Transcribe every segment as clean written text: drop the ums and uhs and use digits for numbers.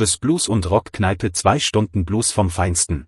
Uwes Blues und Rockkneipe, 2 Stunden Blues vom Feinsten.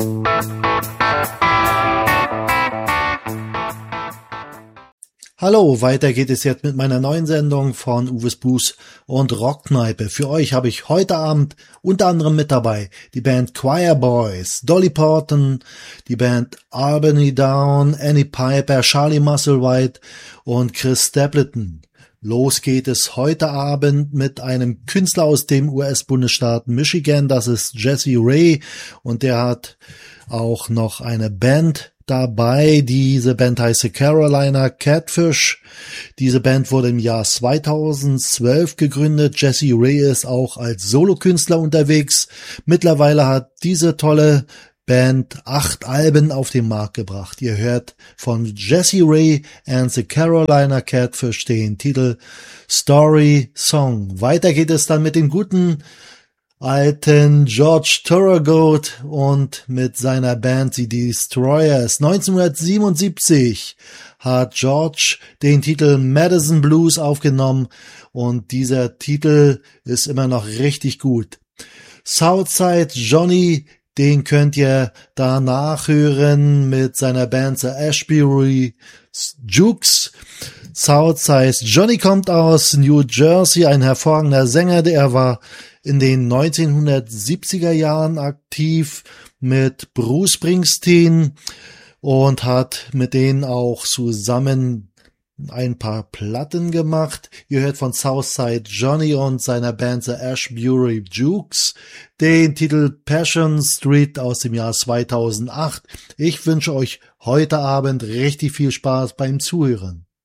Hallo, weiter geht es jetzt mit meiner neuen Sendung von Uwes Blues und Rockkneipe. Für euch habe ich heute Abend unter anderem mit dabei die Band Choir Boys, Dolly Parton, die Band Albany Down, Annie Piper, Charlie Musselwhite und Chris Stapleton. Los geht es heute Abend mit einem Künstler aus dem US-Bundesstaat Michigan, das ist Jesse Ray, und der hat auch noch eine Band dabei. Diese Band heißt The Carolina Catfish. Diese Band wurde im Jahr 2012 gegründet. Jesse Ray ist auch als Solokünstler unterwegs. Mittlerweile hat diese tolle Band 8 Alben auf den Markt gebracht. Ihr hört von Jesse Ray and the Carolina Catfish den Titel Story Song. Weiter geht es dann mit dem guten alten George Thorogood und mit seiner Band The Destroyers. 1977 hat George den Titel Madison Blues aufgenommen und dieser Titel ist immer noch richtig gut. Southside Johnny, den könnt ihr da nachhören mit seiner Band The Ashbury Jukes. Southside Johnny kommt aus New Jersey, ein hervorragender Sänger, der war in den 1970er Jahren aktiv mit Bruce Springsteen und hat mit denen auch zusammen ein paar Platten gemacht. Ihr hört von Southside Johnny und seiner Band The Ashbury Jukes den Titel Passion Street aus dem Jahr 2008. Ich wünsche euch heute Abend richtig viel Spaß beim Zuhören.